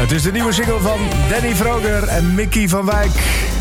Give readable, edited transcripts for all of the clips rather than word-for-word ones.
Het is de nieuwe single van Danny Vroger en Mickey van Wijk.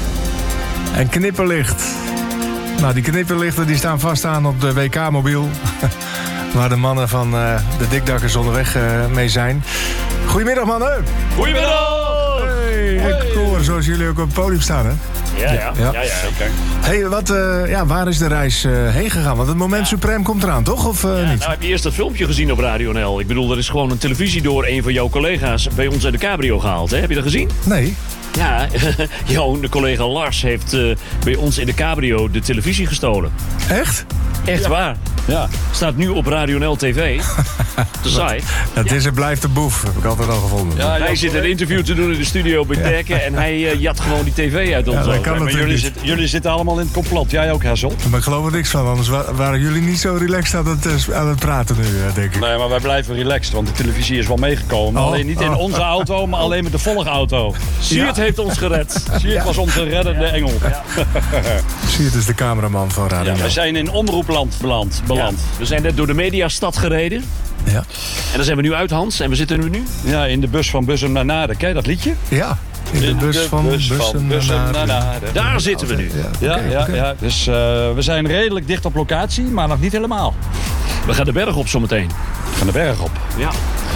En knipperlicht. Nou, die knipperlichten die staan vast aan op de WK-mobiel. Waar de mannen van de Dikdakkers onderweg mee zijn. Goedemiddag, mannen. Goedemiddag. Hey, ik hoor zoals jullie ook op het podium staan, hè? Ja, zeker. Hey, waar is de reis heen gegaan? Want het moment suprem komt eraan, toch? Of niet? Nou, heb je eerst dat filmpje gezien op Radio NL? Ik bedoel, er is gewoon een televisie door een van jouw collega's bij ons uit de cabrio gehaald. Hè? Heb je dat gezien? Nee. Ja, jouw collega Lars heeft bij ons in de cabrio de televisie gestolen. Echt? Echt waar. Ja. Staat nu op Radio NL TV. De site. Het is en blijft de boef, heb ik altijd al gevonden. Ja, Hij zit een interview te doen in de studio bij Terken en hij jat gewoon die tv uit ons. dat kan maar jullie zitten allemaal in het complot. Jij ook, Hassel? Maar ik geloof er niks van, anders waren jullie niet zo relaxed aan het praten nu, denk ik. Nee, maar wij blijven relaxed, want de televisie is wel meegekomen. Alleen niet in onze auto, maar alleen met de volgauto. Siert heeft ons gered. Siert was onze reddende engel. Ja. Siert is de cameraman van Radio NL. We zijn in omroepland beland. Ja, we zijn net door de mediastad gereden. Ja. En dan zijn we nu uit, Hans. En we zitten nu? Ja, in de bus van Bussum naar Naarden. Ken je dat liedje? Ja, in de bus van Bussum naar Naarden. Daar zitten we nu. Ja. Dus we zijn redelijk dicht op locatie, maar nog niet helemaal. We gaan de berg op zometeen. Van de berg op. Ja.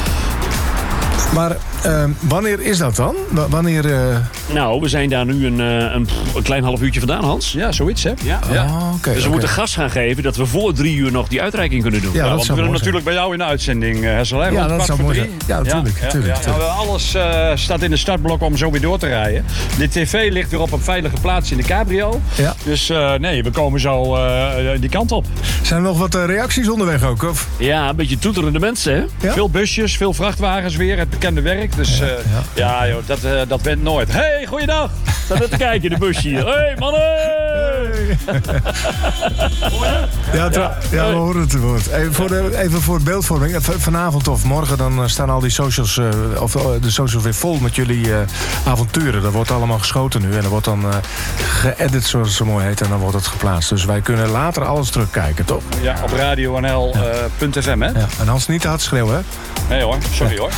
Maar wanneer is dat dan? Wanneer... Nou, we zijn daar nu een klein half uurtje vandaan, Hans. Ja, zoiets, hè? Ja. Dus we moeten gas gaan geven dat we voor 3 uur nog die uitreiking kunnen doen. Ja, Want we willen natuurlijk bij jou in de uitzending, Hessel. Ja, dat zou mooi zijn. Ja, natuurlijk. Nou, alles staat in de startblok om zo weer door te rijden. De tv ligt weer op een veilige plaats in de cabrio. Ja. Dus we komen zo die kant op. Zijn er nog wat reacties onderweg ook? Of? Ja, een beetje toeterende mensen, hè? Ja? Veel busjes, veel vrachtwagens weer, het bekende werk. Dus dat went nooit. Hey, goeiedag! Staat net te kijken, de busje hier. Hey, mannen! Ja, we horen het woord. Even voor beeldvorming. Vanavond of morgen dan staan al die socials, de socials weer vol met jullie avonturen. Dat wordt allemaal geschoten nu en dat wordt dan geëdit, zoals het zo mooi heet, en dan wordt het geplaatst. Dus wij kunnen later alles terugkijken, toch? Ja, op radionl.fm, hè? Ja. En Hans niet te hard schreeuwen, hè? Nee hoor, sorry hoor.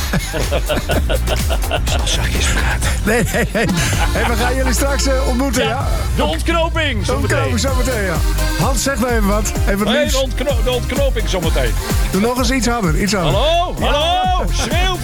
Zal zachtjes praten. Nee. Hey, we gaan jullie straks ontmoeten, ja? De ontknoping, zometeen. Zometeen, ja. Hans, zeg maar even wat. Even Nee, links. de ontknoping zometeen. Doe nog eens iets harder. Hallo, schreeuw